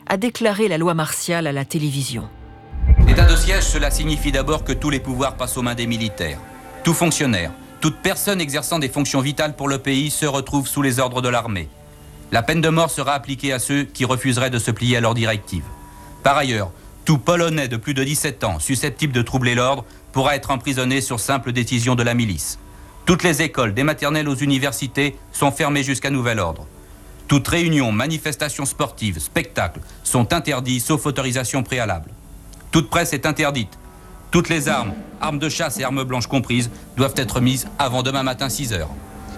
a déclaré la loi martiale à la télévision. L'état de siège, cela signifie d'abord que tous les pouvoirs passent aux mains des militaires. Tout fonctionnaire, toute personne exerçant des fonctions vitales pour le pays se retrouve sous les ordres de l'armée. La peine de mort sera appliquée à ceux qui refuseraient de se plier à leurs directives. Par ailleurs, tout Polonais de plus de 17 ans susceptible de troubler l'ordre pourra être emprisonné sur simple décision de la milice. Toutes les écoles, des maternelles aux universités, sont fermées jusqu'à nouvel ordre. Toutes réunions, manifestations sportives, spectacles sont interdits sauf autorisation préalable. Toute presse est interdite. Toutes les armes, armes de chasse et armes blanches comprises, doivent être mises avant demain matin 6 heures.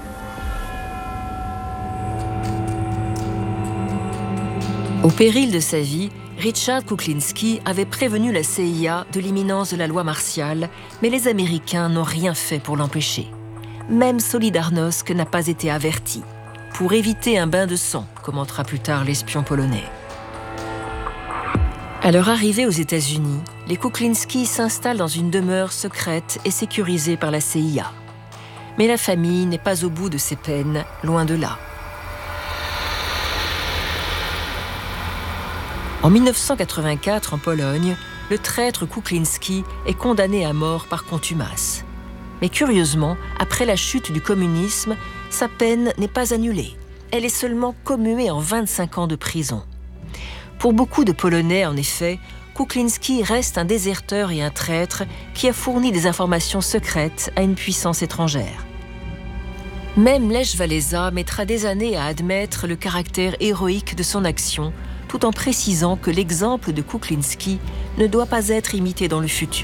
Au péril de sa vie, Richard Kuklinski avait prévenu la CIA de l'imminence de la loi martiale, mais les Américains n'ont rien fait pour l'empêcher. Même Solidarnosc n'a pas été averti, pour éviter un bain de sang, commentera plus tard l'espion polonais. À leur arrivée aux États-Unis, les Kuklinski s'installent dans une demeure secrète et sécurisée par la CIA. Mais la famille n'est pas au bout de ses peines, loin de là. En 1984, en Pologne, le traître Kuklinski est condamné à mort par contumace. Mais curieusement, après la chute du communisme, sa peine n'est pas annulée. Elle est seulement commuée en 25 ans de prison. Pour beaucoup de Polonais, en effet, Kuklinski reste un déserteur et un traître qui a fourni des informations secrètes à une puissance étrangère. Même Lech Walesa mettra des années à admettre le caractère héroïque de son action, tout en précisant que l'exemple de Kuklinski ne doit pas être imité dans le futur.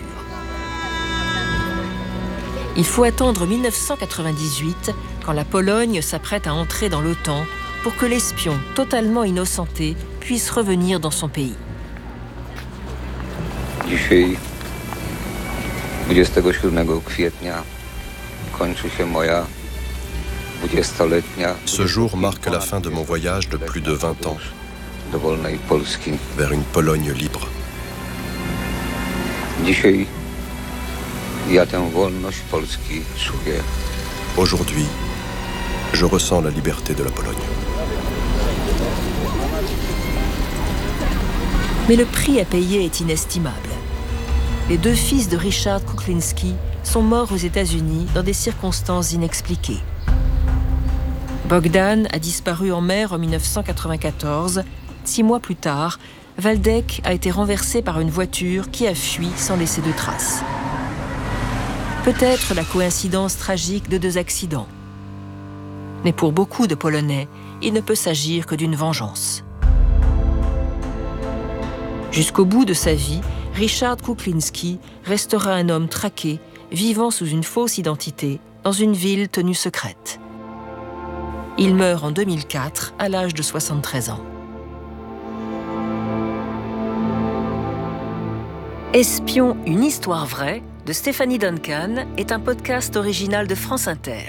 Il faut attendre 1998, quand la Pologne s'apprête à entrer dans l'OTAN, pour que l'espion totalement innocenté puisse revenir dans son pays. Dzisiaj, 27 kwietnia, kończy się moja 20-letnia... Ce jour marque la fin de mon voyage de plus de 20 ans vers une Pologne libre. Dzisiaj ja tę wolność Polski czuję. Aujourd'hui, je ressens la liberté de la Pologne. Mais le prix à payer est inestimable. Les deux fils de Richard Kuklinski sont morts aux États-Unis dans des circonstances inexpliquées. Bogdan a disparu en mer en 1994. 6 mois plus tard, Waldek a été renversé par une voiture qui a fui sans laisser de traces. Peut-être la coïncidence tragique de 2 accidents. Mais pour beaucoup de Polonais, il ne peut s'agir que d'une vengeance. Jusqu'au bout de sa vie, Richard Kuklinski restera un homme traqué, vivant sous une fausse identité, dans une ville tenue secrète. Il meurt en 2004, à l'âge de 73 ans. Espion, une histoire vraie de Stéphanie Duncan est un podcast original de France Inter.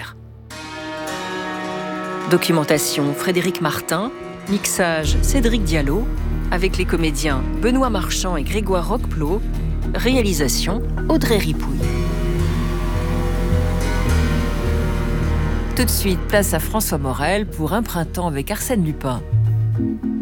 Documentation Frédéric Martin, mixage Cédric Diallo, avec les comédiens Benoît Marchand et Grégoire Roqueplot, réalisation Audrey Ripouille. Tout de suite, place à François Morel pour Un printemps avec Arsène Lupin.